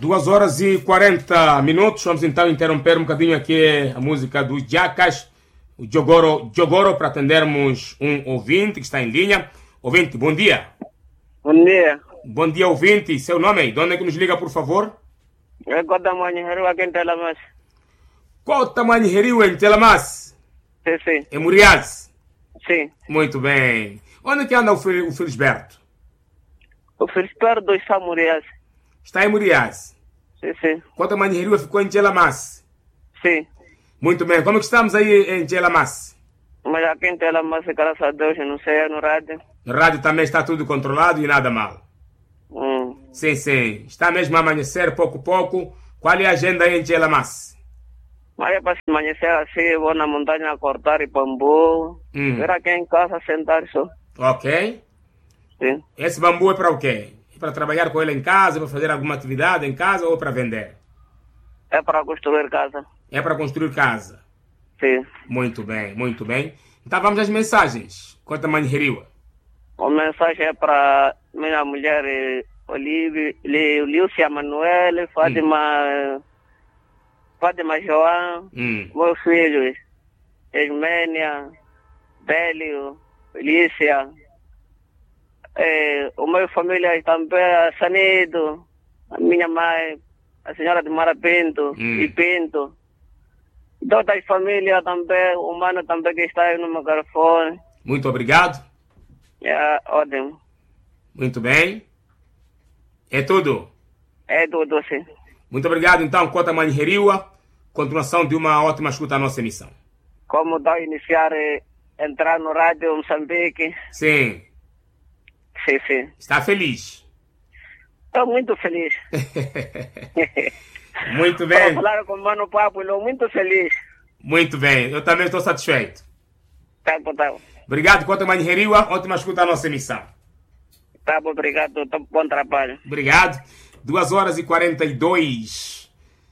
2h40. Vamos então interromper um bocadinho aqui a música dos Jackas, o Jogoro, para atendermos um ouvinte que está em linha. Ouvinte, bom dia. Bom dia. Bom dia, ouvinte. Seu nome? De onde é que nos liga, por favor? É Cotamanho Rio aqui em Telamas. Cotamanho Rio em Telamas? Sim. Em Muriás? Sim. Muito bem. Onde é que anda o Felisberto? O Felisberto está em Muriás. Está em Muriás? Sim. Cotamanho Rio ficou em Telamas? Sim. Muito bem. Como é que estamos aí em Telamas? Mas aqui em Telamas, graças a Deus, não sei, no rádio. No rádio também está tudo controlado e nada mal. Sim. Está mesmo a amanhecer pouco. Qual é a agenda aí em Telamas? Mas é para amanhecer assim, vou na montanha cortar e bambu. Vir aqui em casa sentar só. Ok. Sim. Esse bambu é para o quê? É para trabalhar com ele em casa, para fazer alguma atividade em casa ou para vender? É para construir casa. É para construir casa? Sim. Muito bem. Então vamos às mensagens. Conta Manheriwa. A mensagem é para minha mulher Lúcia Manuel, Fátima João, meus filhos, Esmênia, Bélio, Felícia, a minha família também, Sanido, a minha mãe, a senhora de Mara Pinto e Pinto. Toda a família também, o mano também que está aí no microfone. Muito obrigado. É ótimo. Muito bem. É tudo? É tudo, sim. Muito obrigado, então, Cota Manheriwa. Continuação de uma ótima escuta à nossa emissão. Como está a iniciar, entrar no rádio Moçambique? Sim. Sim. Está feliz? Estou muito feliz. Muito bem. Para falar com o Mano Papo, estou muito feliz. Muito bem, eu também estou satisfeito. Tá bom. Obrigado, Cota Manheriwa. Ótima escuta à nossa emissão. Tá bom, obrigado. Bom trabalho. Obrigado. 2h42.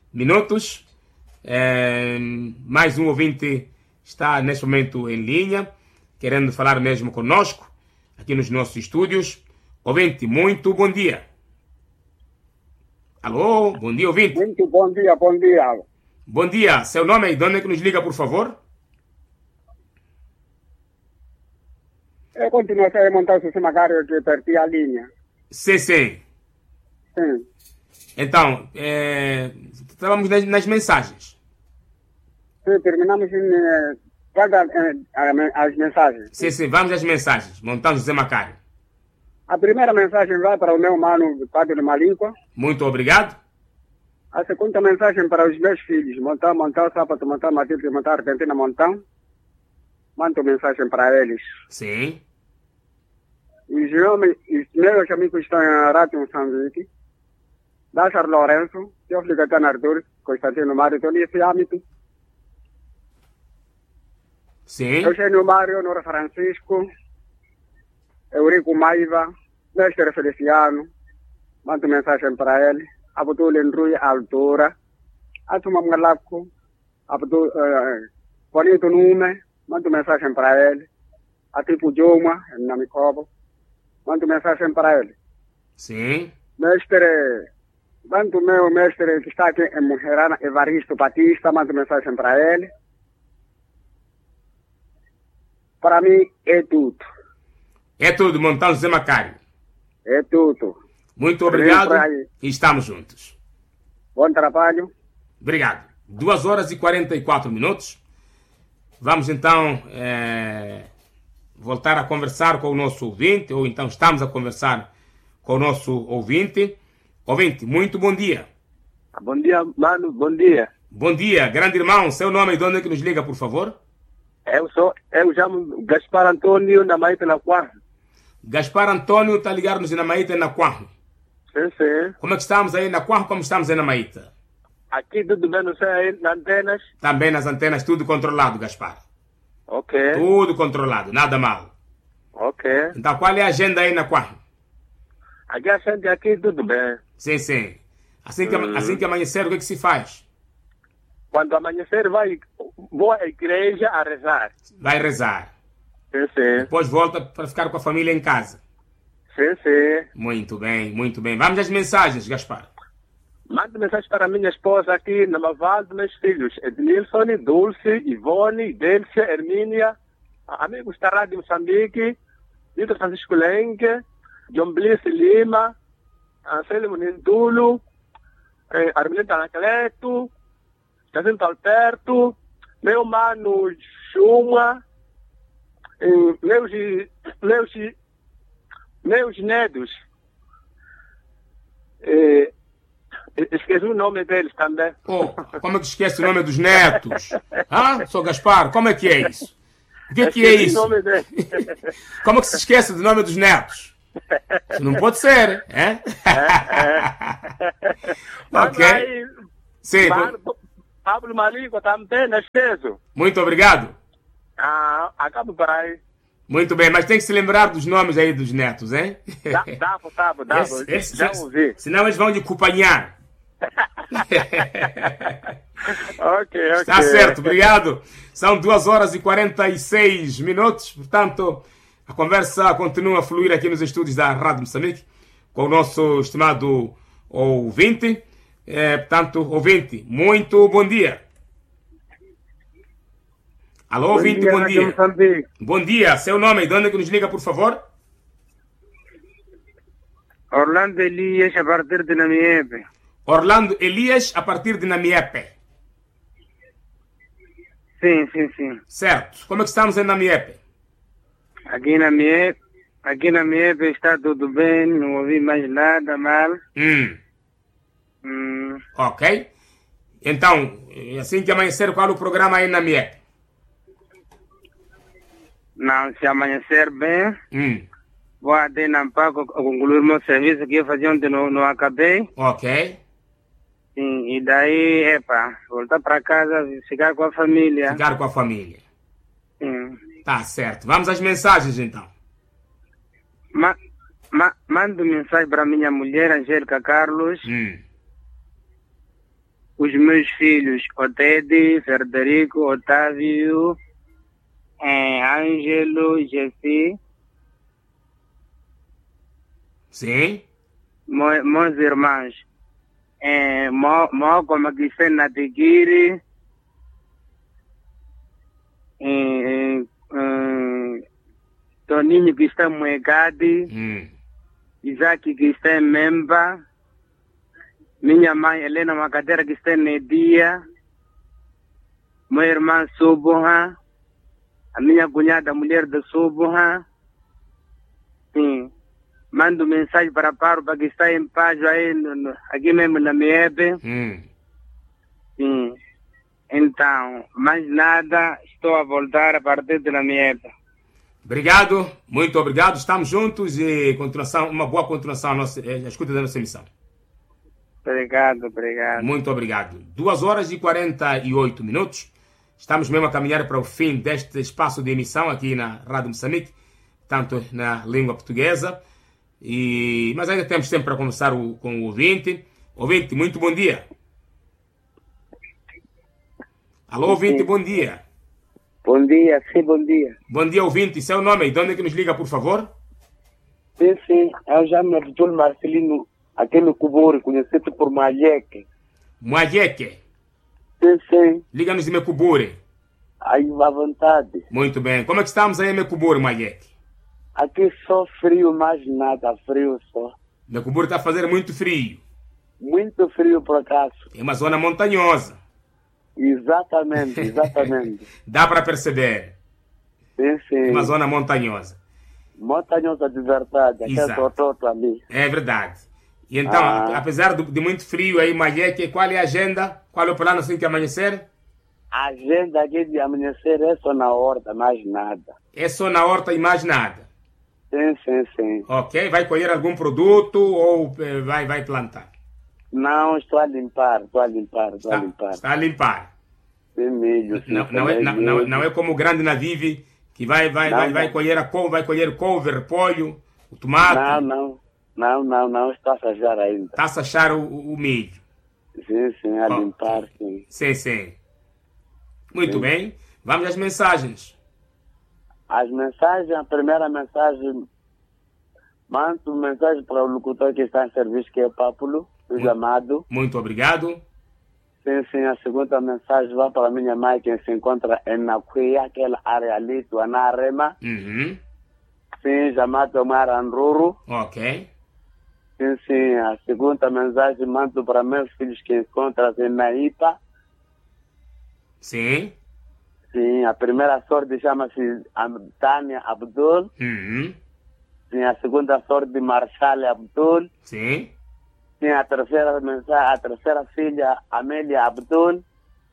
Mais um ouvinte está neste momento em linha, querendo falar mesmo conosco, aqui nos nossos estúdios. Ouvinte, muito bom dia. Alô, bom dia, ouvinte. Muito bom dia. Bom dia, seu nome e de onde é que nos liga, por favor? Eu continuo a montar o sistema Mário que perdi a linha. Sim. Então, estávamos nas mensagens. Sim, terminamos as mensagens. Sim, vamos às mensagens. Montão José Macário. A primeira mensagem vai para o meu mano, Padre Malíqua. Muito obrigado. A segunda mensagem para os meus filhos. Montão, Sábado, Montão, Matilde, Montão, Argentina, Montão. Mando mensagem para eles. Sim. Os meus amigos estão em Rádio Moçambique. Dachar Lourenço, Teófilo Gatana Artur, Constantino Mário, Tony Fiamito. Sim. Eugênio Mário, Nora Francisco, Eurico Maiva, Mestre Feliciano. Mando mensagem para ele. Abdul Enrui Altura, Atuma Mgalapco, Juanito Nume. Mando mensagem para ele. Atipo Joma, Namicobo. Mando mensagem para ele. Sim. Mando meu mestre que está aqui em Mujerana, Evaristo Batista. Mando mensagem para ele. Para mim é tudo. É tudo, Montão José Macário. É tudo. Muito obrigado e estamos juntos. Bom trabalho. Obrigado. 2h44. Vamos então voltar a conversar com o nosso ouvinte, ou então estamos a conversar com o nosso ouvinte. Ouvinte, muito bom dia. Bom dia, mano, bom dia. Bom dia, grande irmão. Seu nome e de onde é que nos liga, por favor? Eu chamo Gaspar Antônio na Maíta na Quarro. Gaspar Antônio está ligado-nos na Maíta na Quarro. Sim. Como é que estamos aí na Quarro, como estamos aí na Maíta? Aqui tudo bem, não sei, aí nas antenas? Também nas antenas, tudo controlado, Gaspar. Ok. Tudo controlado, nada mal. Ok. Então, qual é a agenda aí na Quarro? A gente aqui tudo bem. Sim. Assim que amanhecer, o que se faz? Quando amanhecer, vou à igreja a rezar. Vai rezar. Sim. Depois volta para ficar com a família em casa. Sim. Muito bem. Vamos às mensagens, Gaspar. Mando mensagem para a minha esposa aqui na Mavalde, meus filhos, Ednilson, Dulce, Ivone, Délcia, Hermínia, amigos da Rádio Moçambique, Vitor Francisco Lengue, John Bliss Lima, Anselmo Nintulo, Arminda Anacleto, Jacinto Alberto, meu mano Juma, meus netos. Esqueci o nome deles também. Oh, como é que esquece o nome dos netos? Ah, sou Gaspar, como é que é isso? O que é isso? O nome deles. Como é que se esquece do nome dos netos? Isso não pode ser, é? Ok. Aí, Sim. Pablo Malico também, não esqueço. Muito obrigado. Acabo por aí. Muito bem, mas tem que se lembrar dos nomes aí dos netos, hein? Dá. Já ouvi. Senão eles vão lhe acompanhar. Ok. Está certo, obrigado. São 2h46, portanto, a conversa continua a fluir aqui nos estúdios da Rádio Moçambique com o nosso estimado ouvinte. Portanto, ouvinte, muito bom dia. Alô, ouvinte, bom dia. Bom dia, seu nome e de onde é que nos liga, por favor? Orlando Elias, a partir de Namiepe. Orlando Elias, a partir de Namiepe. Sim. Certo. Como é que estamos em Namiepe? Aqui na Namiepe está tudo bem, não ouvi mais nada mal. Ok. Então, assim que amanhecer, qual é o programa aí na Namiepe? Não, se amanhecer bem, vou até Nampaco concluir meu serviço que eu fazia ontem, não acabei. Ok. Sim, e daí, voltar para casa, ficar com a família. Ficar com a família. Sim. Tá certo. Vamos às mensagens, então. Mando mensagem para minha mulher, Angélica Carlos. Os meus filhos, Otedi, Frederico, Otávio, Ângelo, Jeffi. Sim. Meus irmãos. Como que está na Tigiri. Toninho que está em Moegadi. Isaac que está em Memba. Minha mãe Helena Macadeira que está em Nedia. Meu irmão Subuha. A minha cunhada, mulher de Subuha. Sim. Mando mensagem para Parba que está em Pajo aí, aqui mesmo na Miebe. Sim. Então, mais nada, estou a voltar a partir de Miebe. Obrigado, muito obrigado. Estamos juntos e uma boa continuação à escuta da nossa emissão. Obrigado. Muito obrigado. 2h48. Estamos mesmo a caminhar para o fim deste espaço de emissão aqui na Rádio Moçambique, tanto na língua portuguesa. Mas ainda temos tempo para conversar com o ouvinte. Ouvinte, muito bom dia. Alô, ouvinte, bom dia. Bom dia, sim, bom dia. Bom dia, ouvinte. Seu nome e de onde é que nos liga, por favor? Sim, eu já me doutor Marcelino, aqui no Cuburi, conhecido por Malheque. Malheque? Sim. Liga-nos de Mecuburi. Aí, à vontade. Muito bem. Como é que estamos aí em Mecuburi, Malheque? Aqui só frio, mais nada, frio só. Mecuburi está a fazer muito frio. Muito frio, por acaso. É uma zona montanhosa. Exatamente. Dá para perceber. Sim. É uma zona montanhosa. Montanhosa de verdade, aquele tototo ali. É verdade. E então, apesar de muito frio aí, Malheque, qual é a agenda? Qual é o plano assim que amanhecer? A agenda aqui de amanhecer é só na horta, mais nada. É só na horta e mais nada? Sim. Ok, vai colher algum produto ou vai plantar? Não, estou a limpar. Está a limpar? Sim, milho. Não é como o grande Navive que vai colher couve, polho, o tomate? Não, está a sajar ainda. Está a sachar o milho? Sim, a limpar, sim. Sim. Muito bem. Vamos às mensagens. As mensagens, a primeira mensagem, mando mensagem para o locutor que está em serviço, que é o Pápulo. Luiz Amado. Muito obrigado. Sim, a segunda mensagem vai para a minha mãe, que se encontra em Nacuia, aquela área ali, Tuanarema. Uhum. Sim, chamado Marandruru. Ok. Sim, a segunda mensagem mando para meus filhos que encontram em Naípa. Sim. Sim, a primeira sorte chama-se Tânia Abdul. Uhum. Sim, a segunda sorte Marshal Abdul. Sim. Sim, a terceira mensagem, a terceira filha Amélia Abdul.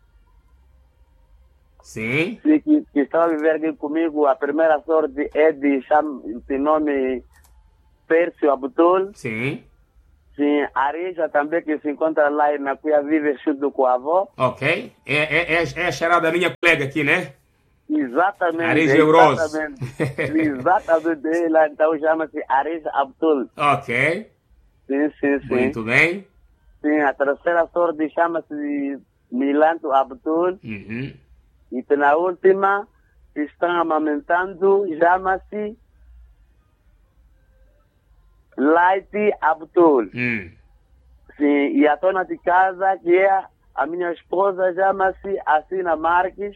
Sim. Sim, que está a viver aqui comigo. A primeira sorte é de nome Pércio Abdul. Sim. Sim, a Arija também, que se encontra lá na Cuia, vive junto com a avó. Ok. É a charada da minha colega aqui, né? Exatamente. Arija Euroso. Exatamente. Ela então chama-se Arija Abdul. Ok. Sim. Muito bem. Sim, a terceira sorte chama-se Milanto Abdul. Uhum. E na última, que estão amamentando, chama-se Light Abdul. Sim, e a dona de casa, que é a minha esposa, chama-se Assina Marques.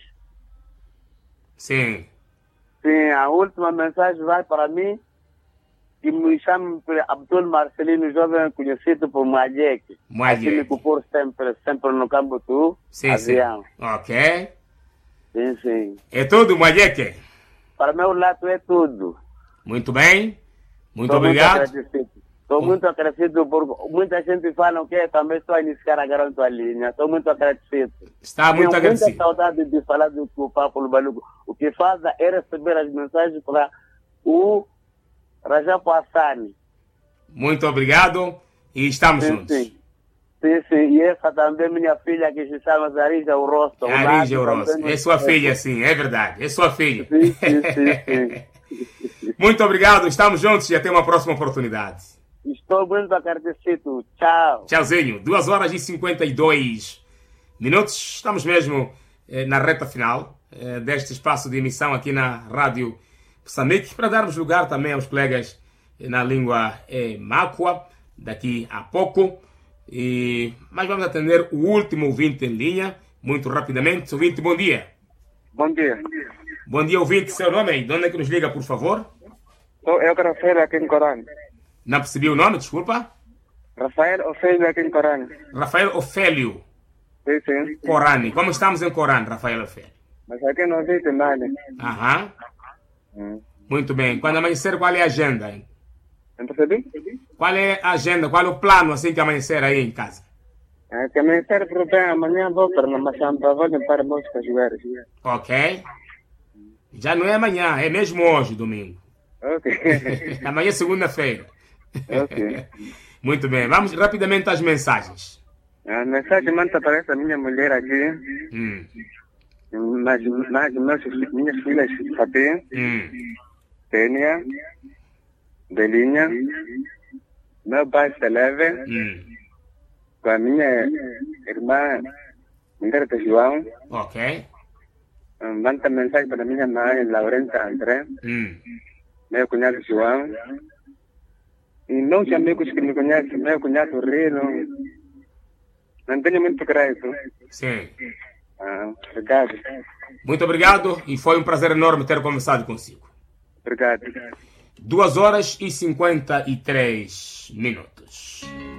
Sim. Sim, a última mensagem vai para mim, que me chama Abdul Marcelino, jovem conhecido por Majek. Majek. Aqui me ocupou sempre no campo do avião. Sim. Ok. Sim. É tudo, Majek? Para meu lado é tudo. Muito bem. Muito obrigado. Estou muito agradecido porque muita gente fala que também estou a iniciar agora na tua linha. Estou muito agradecido. Está muito agradecido. Tenho muita saudade de falar do Papo no Baluco. O que faz é receber as mensagens para o Rajapo Hassani. Muito obrigado e estamos juntos. Sim. E essa também minha filha, que se chama Arija Urosto. Arija Urosto. É sua filha, sim, é verdade. É sua filha. Sim. Muito obrigado, estamos juntos e até uma próxima oportunidade. Estou muito agradecido. Tchau. Tchauzinho. 2h52. Estamos mesmo na reta final deste espaço de emissão aqui na Rádio Moçambique, para darmos lugar também aos colegas na língua Máqua, daqui a pouco. Mas vamos atender o último ouvinte em linha, muito rapidamente. Ouvinte, bom dia. Bom dia. Bom dia, ouvinte. Seu nome aí? De onde é que nos liga, por favor? Sou eu, Rafael, aqui em Corane. Não percebi o nome, desculpa. Rafael Ofélio, aqui em Corane. Rafael Ofélio. Sim. Corane. Como estamos em Corane, Rafael Ofélio? Mas aqui não existe nada. Aham. Muito bem. Quando amanhecer, qual é a agenda? Não percebi? Qual é a agenda? Qual é o plano assim que amanhecer aí em casa? Que amanhecer por bem, amanhã vou para uma machamba, vou limpar meus cajueiros. Ok. Já não é amanhã, é mesmo hoje, domingo. Ok. Amanhã é segunda-feira. Ok. Muito bem. Vamos rapidamente às mensagens. A mensagem manda para essa minha mulher aqui. Mas minhas filhas, Fabi, Tênia, Belinha, meu pai Celeve, com a minha irmã, mulher de João. Ok. Manda mensagem para minha mãe, Laurenta André, meu cunhado João, e meus amigos que me conhecem, meu cunhado Rino. Não tenho muito crédito. Sim. Obrigado. Muito obrigado e foi um prazer enorme ter conversado consigo. Obrigado. 2h53.